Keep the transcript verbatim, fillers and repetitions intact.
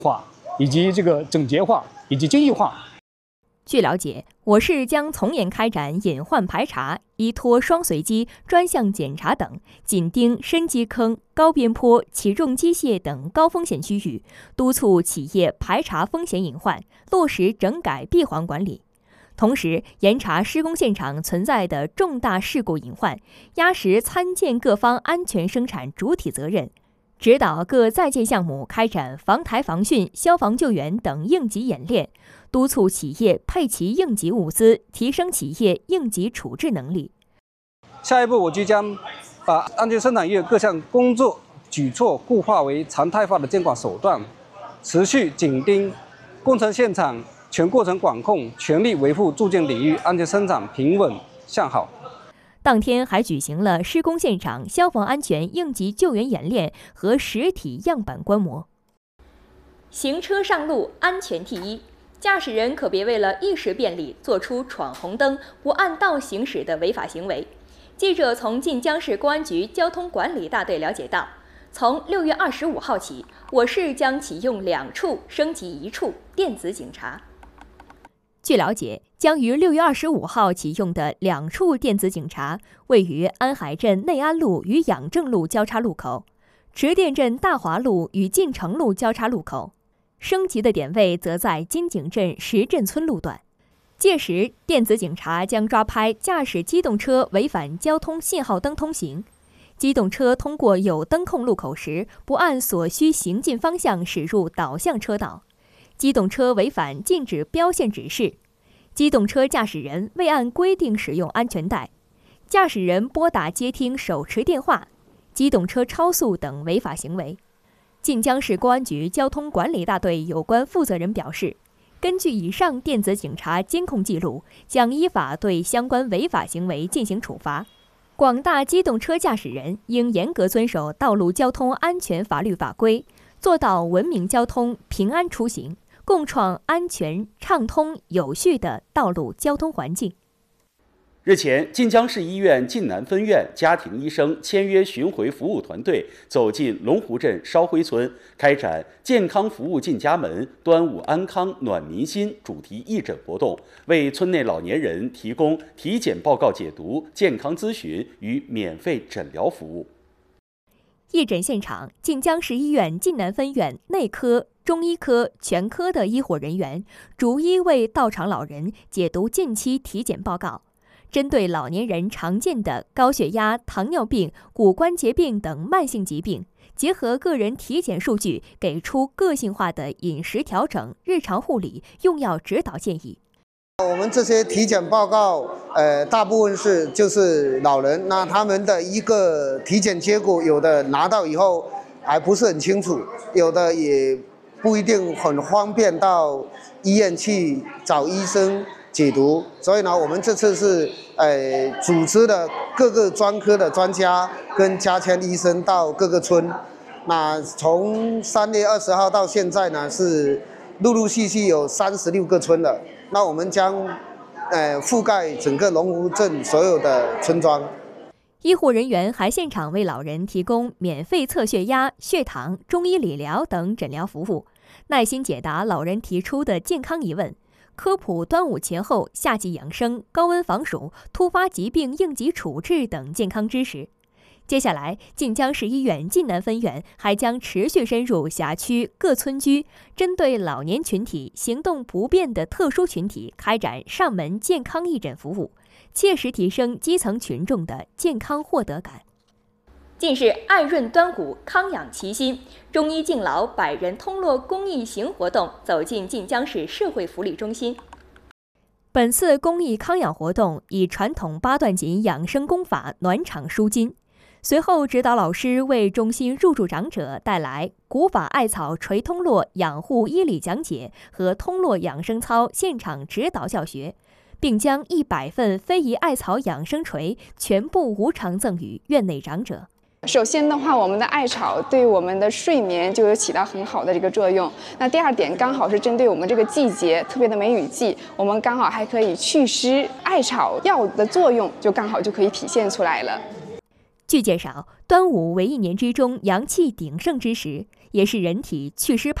化以及这个整洁化以及精益化。 据了解，我市将从严开展隐患排查，依托双随机、专项检查等，紧盯深基坑、高边坡、起重机械等高风险区域，督促企业排查风险隐患，落实整改闭环管理。同时，严查施工现场存在的重大事故隐患，压实参建各方安全生产主体责任，指导各在建项目开展防台防汛、消防救援等应急演练，督促企业配齐应急物资，提升企业应急处置能力。 下一步，我就将把安全生产业各项工作举措固化为常态化的监管手段，持续紧盯工程现场全过程管控，全力维护住建领域安全生产平稳向好。 当天还举行了施工现场消防安全应急救援演练和实体样板观摩。行车上路安全第一，驾驶人可别为了一时便利做出闯红灯、不按道行驶的违法行为。记者从晋江市公安局交通管理大队了解到，从六月二十五号起，我市将启用两处升级一处电子警察。据了解，将于六月二十五号启用的两处电子警察位于安海镇内安路与养正路交叉路口、池店镇大华路与晋城路交叉路口，升级的点位则在金井镇石镇村路段。届时，电子警察将抓拍驾驶机动车违反交通信号灯通行，机动车通过有灯控路口时，不按所需行进方向驶入导向车道；机动车违反禁止标线指示；机动车驾驶人未按规定使用安全带；驾驶人拨打接听手持电话；机动车超速等违法行为。晋江市公安局交通管理大队有关负责人表示，根据以上电子警察监控记录，将依法对相关违法行为进行处罚。广大机动车驾驶人应严格遵守道路交通安全法律法规，做到文明交通、平安出行，共创安全、畅通、有序的道路交通环境。 日前，晋江市医院晋南分院家庭医生签约巡回服务团队走进龙湖镇烧灰村，开展健康服务进家门、端午安康暖民心主题义诊活动，为村内老年人提供体检报告解读、健康咨询与免费诊疗服务。 义诊现场，晋江市医院晋南分院内科、中医科、全科的医护人员逐一为到场老人解读近期体检报告。针对老年人常见的高血压、糖尿病、骨关节病等慢性疾病，结合个人体检数据，给出个性化的饮食调整、日常护理、用药指导建议。 我们这些体检报告，呃，大部分是就是老人，那他们的一个体检结果，有的拿到以后还不是很清楚，有的也不一定很方便到医院去找医生解读，所以呢，我们这次是呃组织了各个专科的专家跟家签医生到各个村。那从三月二十号到现在呢，是陆陆续续有三十六个村了。那我们将呃覆盖整个龙湖镇所有的村庄。 医护人员还现场为老人提供免费测血压、血糖、中医理疗等诊疗服务，耐心解答老人提出的健康疑问。科普端午前后夏季养生、高温防暑、突发疾病应急处置等健康知识。接下来，晋江市医院晋南分院还将持续深入辖区各村居，针对老年群体、行动不便的特殊群体开展上门健康义诊服务，切实提升基层群众的健康获得感。近日，爱润端午，康养齐心，中医敬老百人通络公益行活动走进晋江市社会福利中心。本次公益康养活动以传统八段锦养生功法暖场舒筋，随后指导老师为中心入住长者带来古法艾草垂通络养护医理讲解和通络养生操现场指导教学，并将一百份非遗艾草养生锤全部无偿赠予院内长者。 首先的话，我们的艾草对我们的睡眠就有起到很好的这个作用。那第二点，刚好是针对我们这个季节，特别的梅雨季，我们刚好还可以祛湿，艾草药的作用就刚好就可以体现出来了。 据介绍，端午为一年之中阳气鼎盛之时，也是人体祛湿排